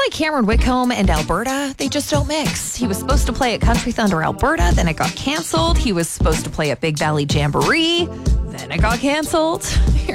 like Cameron Whitcomb and Alberta, they just don't mix. He was supposed to play at Country Thunder Alberta, then it got canceled. He was supposed to play at Big Valley Jamboree, then it got canceled.